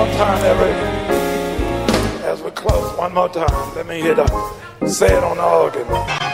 Time every, as we close one more time, let me hear the say it on the organ.